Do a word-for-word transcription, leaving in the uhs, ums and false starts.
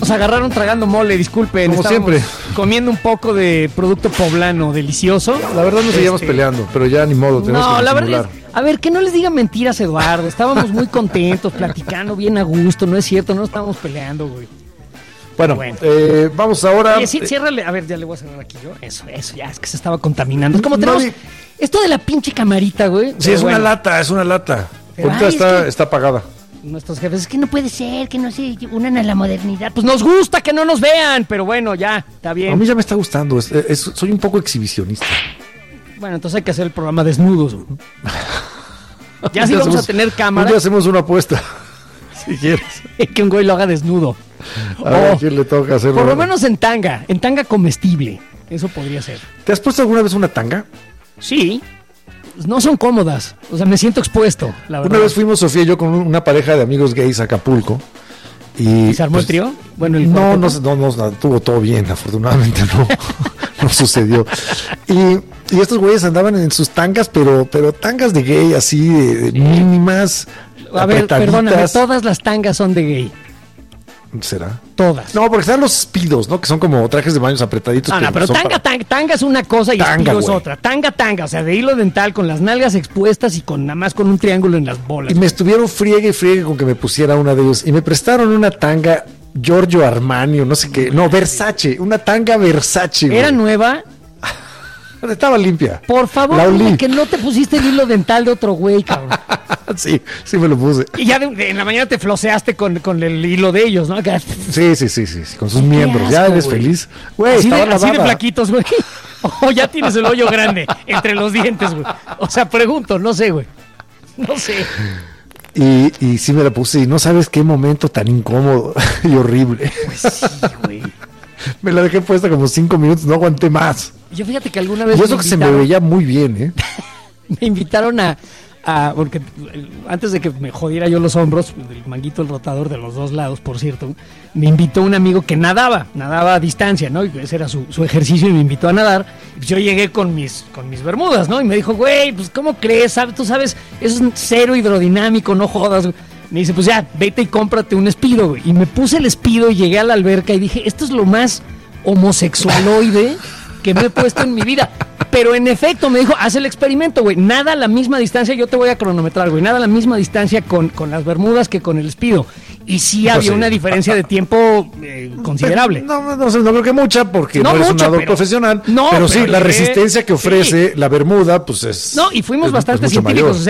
nos agarraron tragando mole, disculpen. Como siempre. Comiendo un poco de producto poblano delicioso. La verdad nos seguíamos este... peleando, pero ya ni modo, tenemos no, que la verdad es, a ver, que no les diga mentiras, Eduardo. Estábamos muy contentos, platicando bien a gusto, no es cierto, no estábamos peleando, güey. Bueno, bueno. Eh, vamos ahora. Oye, sí, ciérrale, a ver, ya le voy a cerrar aquí yo. Eso, eso, ya, es que se estaba contaminando. Es como tenemos. No, esto de la pinche camarita, güey. Sí, es bueno. una lata, es una lata. Pero, ahorita ay, está, es que... está apagada. Nuestros jefes, es que no puede ser, que no se unan a la modernidad. Pues nos gusta que no nos vean, pero bueno, ya, está bien. A mí ya me está gustando, es, es, soy un poco exhibicionista. Bueno, entonces hay que hacer el programa desnudos. Ya sí vamos hacemos, a tener cámara. Un día hacemos una apuesta, si quieres. Que un güey lo haga desnudo. A ver, ¿a quién le toca hacerlo? Por lo menos en tanga, en tanga comestible. Eso podría ser. ¿Te has puesto alguna vez una tanga? Sí. No son cómodas, o sea, me siento expuesto, la verdad. Una vez fuimos Sofía y yo con una pareja de amigos gays a Acapulco. ¿Y, ¿Y se armó pues, el trío? Bueno, el no, no, no, no, no, tuvo todo bien, afortunadamente no, no sucedió. Y, y estos güeyes andaban en sus tangas, pero, pero tangas de gay, así, de, de sí. mínimas. A ver, perdóname, todas las tangas son de gay. ¿Será? Todas. No, porque están los speedos, ¿no? Que son como trajes de baños apretaditos. Ah, no, pero tanga, para... tanga, tanga es una cosa y tanga, speedo es otra. Tanga, tanga, o sea, de hilo dental, con las nalgas expuestas y con nada más con un triángulo en las bolas. Y me estuvieron friegue y friegue con que me pusiera una de ellos. Y me prestaron una tanga Giorgio Armani o no sé qué. No, Versace, una tanga Versace. ¿Era güey. nueva? Estaba limpia. Por favor, dime que no te pusiste el hilo dental de otro güey, cabrón. Sí, sí me lo puse. Y ya de, de, en la mañana te floseaste con, con el hilo de ellos, ¿no? Sí, sí, sí, sí, sí con sus miembros. Asco, ya eres güey. feliz. Güey, así, de, así de flaquitos, güey. O oh, ya tienes el hoyo grande entre los dientes, güey. O sea, pregunto, no sé, güey. No sé. Y, y sí me la puse y no sabes qué momento tan incómodo y horrible. Pues sí, güey. Me la dejé puesta como cinco minutos, no aguanté más. Yo fíjate que alguna vez. Y eso que se me veía muy bien, ¿eh? Me invitaron a, a. Porque antes de que me jodiera yo los hombros, el manguito, el rotador de los dos lados, por cierto, me invitó un amigo que nadaba, nadaba a distancia, ¿no? Y ese era su, su ejercicio y me invitó a nadar. Y yo llegué con mis, con mis bermudas, ¿no? Y me dijo, güey, pues ¿cómo crees? ¿Sabes? Tú sabes, eso es cero hidrodinámico, no jodas, güey. Me dice, pues ya, vete y cómprate un Speedo, güey. Y me puse el Speedo y llegué a la alberca y dije, esto es lo más homosexualoide que me he puesto en mi vida. Pero en efecto me dijo, haz el experimento, güey. Nada a la misma distancia, yo te voy a cronometrar, güey. Nada a la misma distancia con, con las bermudas que con el Speedo. Y sí había sí. una diferencia de tiempo eh, considerable. No, no, no, no creo que mucha, porque no, no eres mucha, un nadador pero, profesional. No, pero, pero sí, la resistencia que ofrece sí. la bermuda, pues es. No, y fuimos es, bastante es científicos. O sea,